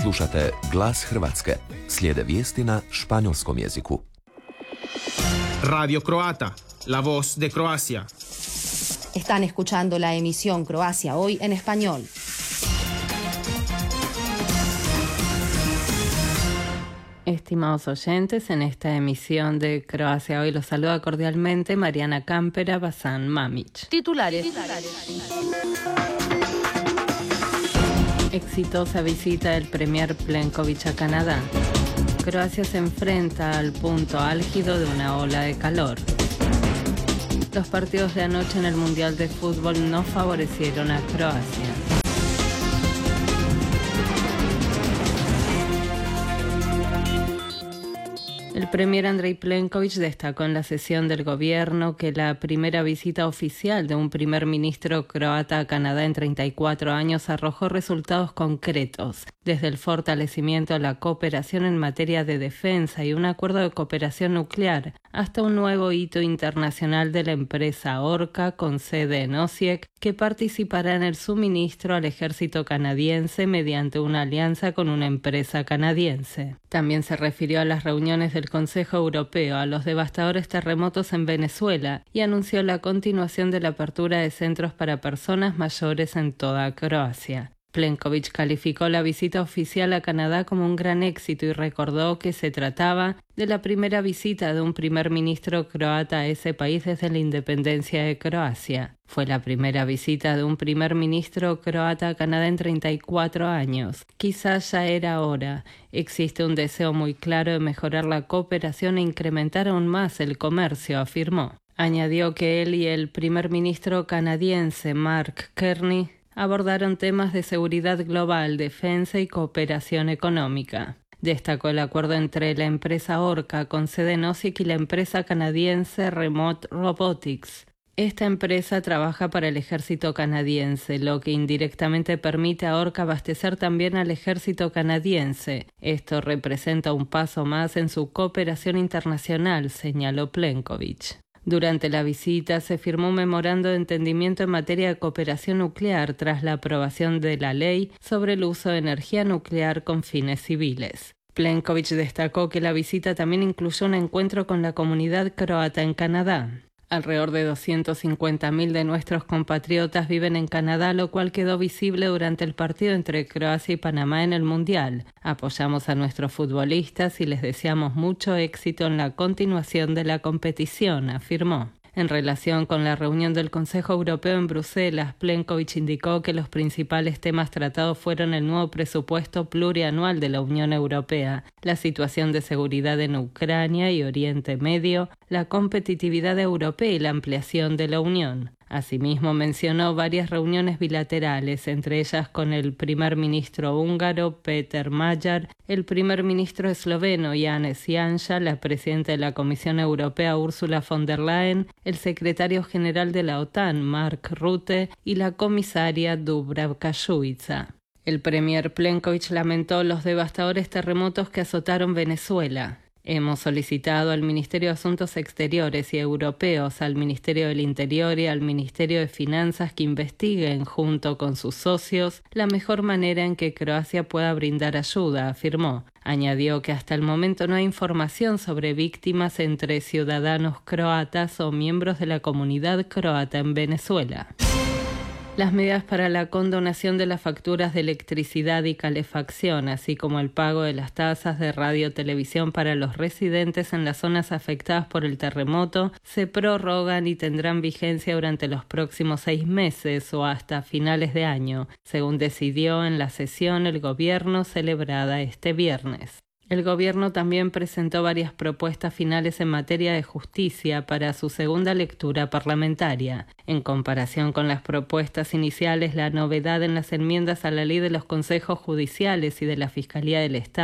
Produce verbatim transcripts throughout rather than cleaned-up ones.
Slušate Glas Hrvatske. Slijede vijesti na španjolskom jeziku. Radio Croata, la voz de Croacia. Están escuchando la emisión Croacia Hoy en español. Estimados oyentes, en esta emisión de Croacia Hoy los saluda cordialmente Mariana Campera Bazán Mamić. Titulares. Exitosa visita del Premier Plenković a Canadá. Croacia se enfrenta al punto álgido de una ola de calor. Los partidos de anoche en el Mundial de Fútbol no favorecieron a Croacia. El premier Andrej Plenković destacó en la sesión del gobierno que la primera visita oficial de un primer ministro croata a Canadá en treinta y cuatro años arrojó resultados concretos, desde el fortalecimiento de la cooperación en materia de defensa y un acuerdo de cooperación nuclear, hasta un nuevo hito internacional de la empresa Orca con sede en Osijek, que participará en el suministro al ejército canadiense mediante una alianza con una empresa canadiense. También se refirió a las reuniones del Consejo Europeo, a los devastadores terremotos en Venezuela y anunció la continuación de la apertura de centros para personas mayores en toda Croacia. Plenković calificó la visita oficial a Canadá como un gran éxito y recordó que se trataba de la primera visita de un primer ministro croata a ese país desde la independencia de Croacia. Fue la primera visita de un primer ministro croata a Canadá en treinta y cuatro años. Quizás ya era hora. Existe un deseo muy claro de mejorar la cooperación e incrementar aún más el comercio, afirmó. Añadió que él y el primer ministro canadiense Mark Carney abordaron temas de seguridad global, defensa y cooperación económica. Destacó el acuerdo entre la empresa Orca con sede en Osijek y la empresa canadiense Remote Robotics. Esta empresa trabaja para el ejército canadiense, lo que indirectamente permite a Orca abastecer también al ejército canadiense. Esto representa un paso más en su cooperación internacional, señaló Plenković. Durante la visita se firmó un memorando de entendimiento en materia de cooperación nuclear tras la aprobación de la ley sobre el uso de energía nuclear con fines civiles. Plenković destacó que la visita también incluyó un encuentro con la comunidad croata en Canadá. Alrededor de doscientos cincuenta mil de nuestros compatriotas viven en Canadá, lo cual quedó visible durante el partido entre Croacia y Panamá en el Mundial. Apoyamos a nuestros futbolistas y les deseamos mucho éxito en la continuación de la competición, afirmó. En relación con la reunión del Consejo Europeo en Bruselas, Plenković indicó que los principales temas tratados fueron el nuevo presupuesto plurianual de la Unión Europea, la situación de seguridad en Ucrania y Oriente Medio, la competitividad europea y la ampliación de la Unión. Asimismo, mencionó varias reuniones bilaterales, entre ellas con el primer ministro húngaro Péter Magyar, el primer ministro esloveno Janez Janša, la presidenta de la Comisión Europea Ursula von der Leyen, el secretario general de la OTAN Mark Rutte y la comisaria Dubravka Šuica. El premier Plenković lamentó los devastadores terremotos que azotaron Venezuela. Hemos solicitado al Ministerio de Asuntos Exteriores y Europeos, al Ministerio del Interior y al Ministerio de Finanzas que investiguen, junto con sus socios, la mejor manera en que Croacia pueda brindar ayuda, afirmó. Añadió que hasta el momento no hay información sobre víctimas entre ciudadanos croatas o miembros de la comunidad croata en Venezuela. Las medidas para la condonación de las facturas de electricidad y calefacción, así como el pago de las tasas de radio-televisión para los residentes en las zonas afectadas por el terremoto, se prorrogan y tendrán vigencia durante los próximos seis meses o hasta finales de año, según decidió en la sesión el gobierno celebrada este viernes. El gobierno también presentó varias propuestas finales en materia de justicia para su segunda lectura parlamentaria. En comparación con las propuestas iniciales, la novedad en las enmiendas a la ley de los consejos judiciales y de la Fiscalía del Estado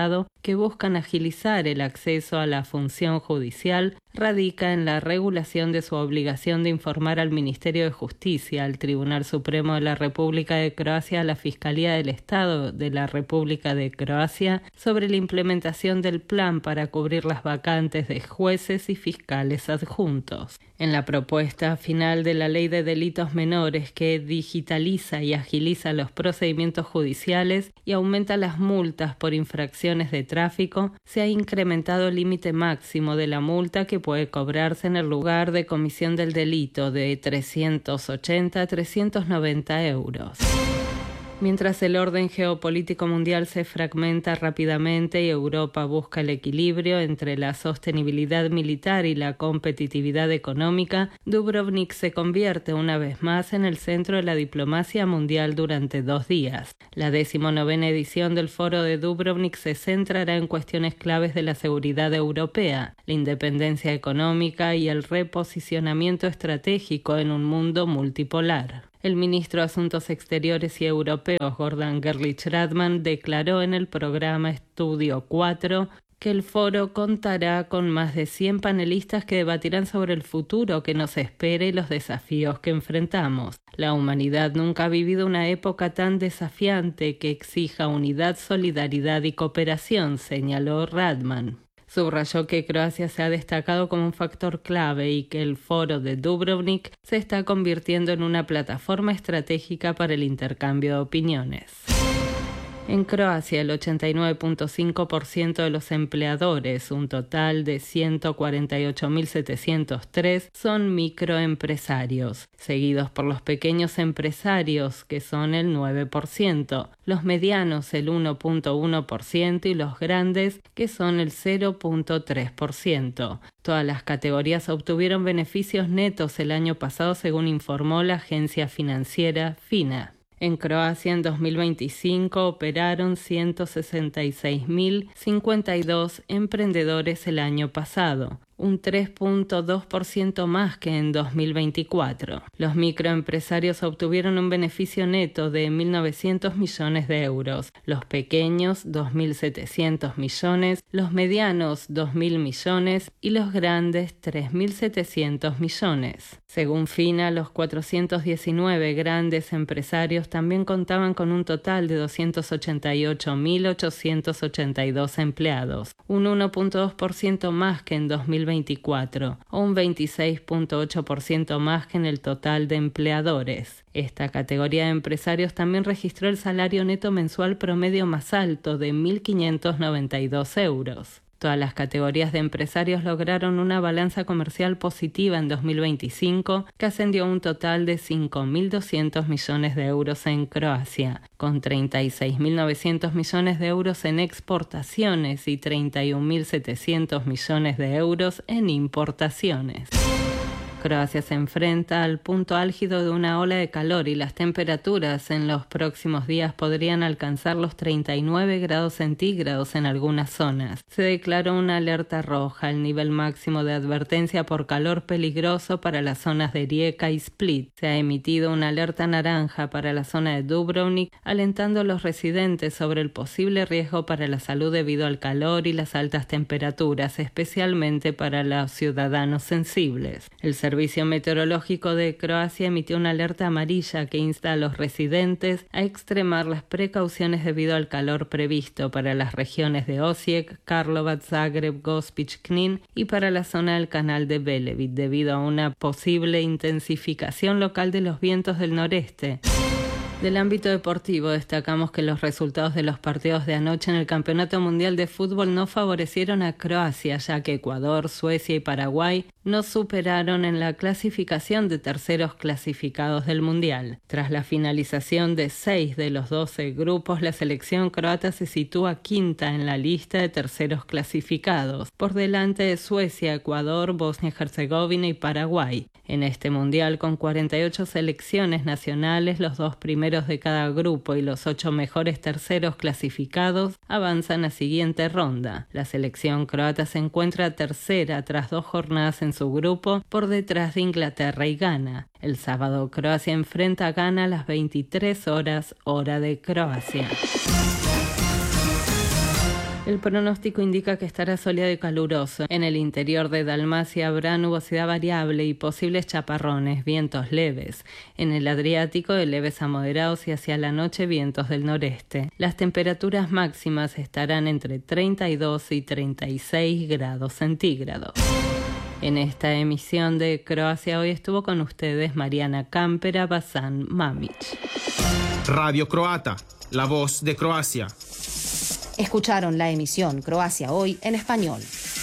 que buscan agilizar el acceso a la función judicial radica en la regulación de su obligación de informar al Ministerio de Justicia, al Tribunal Supremo de la República de Croacia, a la Fiscalía del Estado de la República de Croacia sobre la implementación del plan para cubrir las vacantes de jueces y fiscales adjuntos. En la propuesta final de la Ley de Delitos Menores, que digitaliza y agiliza los procedimientos judiciales y aumenta las multas por infracciones de tráfico, se ha incrementado el límite máximo de la multa que puede cobrarse en el lugar de comisión del delito de trescientos ochenta a trescientos noventa euros. Mientras el orden geopolítico mundial se fragmenta rápidamente y Europa busca el equilibrio entre la sostenibilidad militar y la competitividad económica, Dubrovnik se convierte una vez más en el centro de la diplomacia mundial durante dos días. La decimonovena edición del Foro de Dubrovnik se centrará en cuestiones claves de la seguridad europea, la independencia económica y el reposicionamiento estratégico en un mundo multipolar. El ministro de Asuntos Exteriores y Europeos, Gordon Gerlich-Radman, declaró en el programa Estudio cuatro que el foro contará con más de cien panelistas que debatirán sobre el futuro que nos espera y los desafíos que enfrentamos. La humanidad nunca ha vivido una época tan desafiante que exija unidad, solidaridad y cooperación, señaló Radman. Subrayó que Croacia se ha destacado como un factor clave y que el foro de Dubrovnik se está convirtiendo en una plataforma estratégica para el intercambio de opiniones. En Croacia, el ochenta y nueve punto cinco por ciento de los empleadores, un total de ciento cuarenta y ocho mil setecientos tres, son microempresarios, seguidos por los pequeños empresarios, que son el nueve por ciento, los medianos el uno punto uno por ciento y los grandes, que son el cero punto tres por ciento. Todas las categorías obtuvieron beneficios netos el año pasado, según informó la agencia financiera FINA. En Croacia, en dos mil veinticinco, operaron ciento sesenta y seis mil cincuenta y dos emprendedores el año pasado, un tres punto dos por ciento más que en dos mil veinticuatro. Los microempresarios obtuvieron un beneficio neto de mil novecientos millones de euros, los pequeños dos mil setecientos millones, los medianos dos mil millones y los grandes tres mil setecientos millones. Según FINA, los cuatrocientos diecinueve grandes empresarios también contaban con un total de doscientos ochenta y ocho mil ochocientos ochenta y dos empleados, un uno punto dos por ciento más que en dos mil veinticuatro, o un veintiséis punto ocho por ciento más que en el total de empleadores. Esta categoría de empresarios también registró el salario neto mensual promedio más alto de mil quinientos noventa y dos euros. Todas las categorías de empresarios lograron una balanza comercial positiva en dos mil veinticinco, que ascendió a un total de cinco mil doscientos millones de euros en Croacia, con treinta y seis mil novecientos millones de euros en exportaciones y treinta y un mil setecientos millones de euros en importaciones. Croacia se enfrenta al punto álgido de una ola de calor y las temperaturas en los próximos días podrían alcanzar los treinta y nueve grados centígrados en algunas zonas. Se declaró una alerta roja, el nivel máximo de advertencia por calor peligroso para las zonas de Rijeka y Split. Se ha emitido una alerta naranja para la zona de Dubrovnik, alentando a los residentes sobre el posible riesgo para la salud debido al calor y las altas temperaturas, especialmente para los ciudadanos sensibles. El El Servicio Meteorológico de Croacia emitió una alerta amarilla que insta a los residentes a extremar las precauciones debido al calor previsto para las regiones de Osijek, Karlovac, Zagreb, Gospić, Knin y para la zona del canal de Velebit debido a una posible intensificación local de los vientos del noreste. Del ámbito deportivo, destacamos que los resultados de los partidos de anoche en el Campeonato Mundial de Fútbol no favorecieron a Croacia, ya que Ecuador, Suecia y Paraguay no superaron en la clasificación de terceros clasificados del Mundial. Tras la finalización de seis de los doce grupos, la selección croata se sitúa quinta en la lista de terceros clasificados, por delante de Suecia, Ecuador, Bosnia-Herzegovina y Paraguay. En este Mundial, con cuarenta y ocho selecciones nacionales, los dos primeros de cada grupo y los ocho mejores terceros clasificados avanzan a siguiente ronda. La selección croata se encuentra tercera tras dos jornadas en su grupo, por detrás de Inglaterra y Ghana. El sábado, Croacia enfrenta a Ghana a las veintitrés horas, hora de Croacia. El pronóstico indica que estará soleado y caluroso. En el interior de Dalmacia habrá nubosidad variable y posibles chaparrones, vientos leves. En el Adriático, de leves a moderados y hacia la noche vientos del noreste. Las temperaturas máximas estarán entre treinta y dos y treinta y seis grados centígrados. En esta emisión de Croacia Hoy estuvo con ustedes Mariana Campera Bazán Mamić. Radio Croata, la voz de Croacia. Escucharon la emisión Croacia Hoy en español.